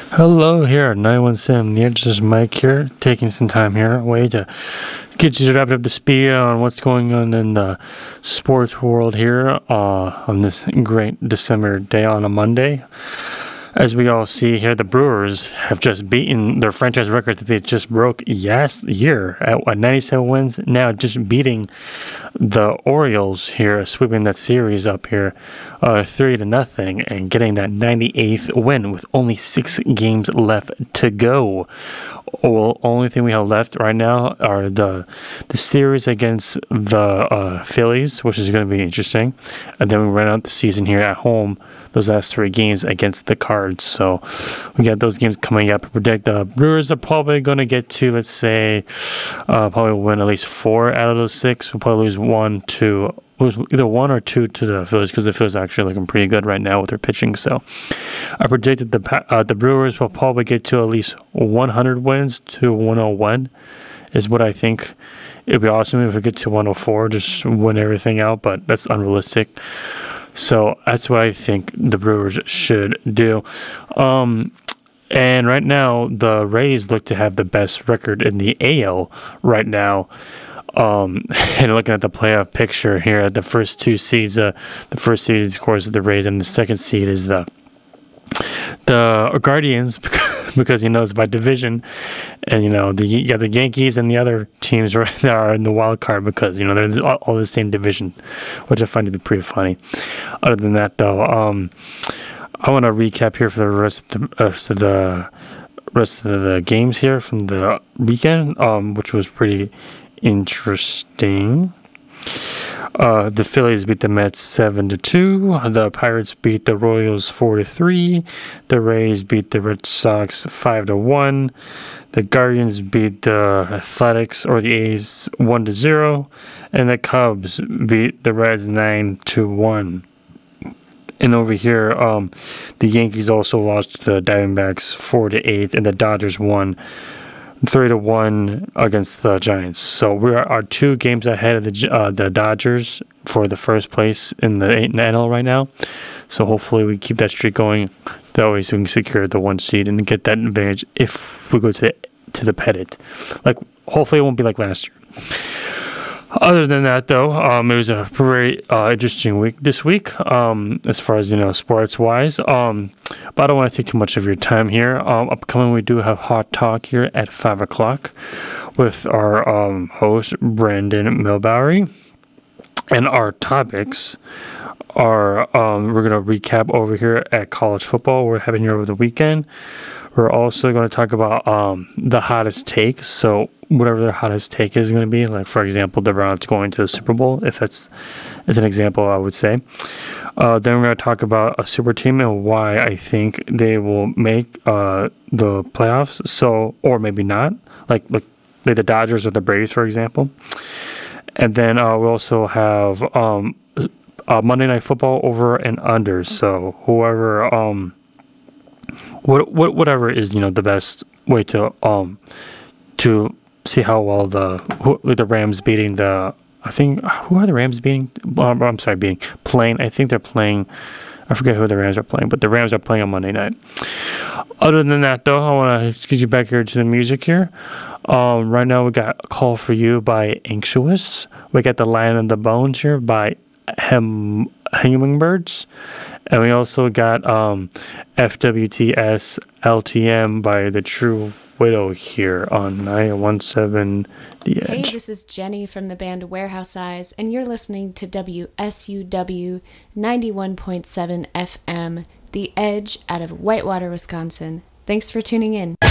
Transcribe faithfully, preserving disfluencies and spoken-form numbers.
Hello here, nine one seven, the Edge's Mike here, taking some time here away to get you wrapped up to speed on what's going on in the sports world here uh, on this great December day on a Monday. As we all see here, the Brewers have just beaten their franchise record that they just broke last year at what, ninety-seven wins. Now just beating the Orioles here, sweeping that series up here, uh, three to nothing, and getting that ninety-eighth win with only six games left to go. Well, only thing we have left right now are the the series against the uh, Phillies, which is going to be interesting, and then we run out the season here at home. Those last three games against the Cards. So we got those games coming up. I predict the Brewers are probably going to get to, let's say, uh, probably win at least four out of those six. We'll probably lose one, two, lose either one or two to the Phillies because the Phillies are actually looking pretty good right now with their pitching. So I predicted the uh, the Brewers will probably get to at least one hundred wins to one oh one is what I think. It'd be awesome if we get to one oh four, just win everything out, but that's unrealistic. So that's what I think the Brewers should do. Um, and right now, the Rays look to have the best record in the A L right now. Um, and looking at the playoff picture here, the first two seeds, uh, the first seed is, of course, the Rays, and the second seed is the the Guardians, because you know it's by division, and you know the you got the Yankees and the other teams right now are in the wild card because you know they're all, all the same division, which I find to be pretty funny. Other than that, though, um, I want to recap here for the rest of the rest of the rest of the games here from the weekend, um, which was pretty interesting. Uh, the Phillies beat the Mets seven to two. The Pirates beat the Royals four to three. The Rays beat the Red Sox five to one. The Guardians beat the Athletics or the A's one to zero, and the Cubs beat the Reds nine to one. And over here, um, the Yankees also lost to the Diamondbacks four to eight, and the Dodgers won three to one against the Giants. So we are, are two games ahead of the uh, the Dodgers for the first place in the N L right now. So hopefully we keep that streak going. That way, so we can secure the one seed and get that advantage if we go to the, to the pennant. Like hopefully it won't be like last year. Other than that, though, um, it was a very uh, interesting week this week, um, as far as, you know, sports-wise. Um, but I don't want to take too much of your time here. Um, upcoming, we do have Hot Talk here at five o'clock with our um, host, Brandon Milbury. And our topics are, um, we're going to recap over here at college football we're having here over the weekend. We're also going to talk about um, the hottest take. So whatever the hottest take is going to be, like, for example, the Browns going to the Super Bowl, if that's as an example, I would say. Uh, then we're going to talk about a super team and why I think they will make uh, the playoffs. So, or maybe not, like, like like the Dodgers or the Braves, for example. And then uh, we also have um, uh, Monday Night Football over and under. So whoever... Um, What, what whatever is, you know, the best way to um to see how well the who, like the Rams beating the I think who are the Rams beating um, I'm sorry beating playing I think they're playing I forget who the Rams are playing, but the Rams are playing on Monday night. Other than that, though, I want to get you back here to the music here. Um, right now we got a Call for You by Anxious. We got The Lion and the Bones here by Hem Hummingbirds. And we also got um, F W T S L T M by The True Widow here on nine one seven The Edge. Hey, this is Jenny from the band Warehouse Eyes, and you're listening to W S U W ninety-one point seven F M, The Edge out of Whitewater, Wisconsin. Thanks for tuning in.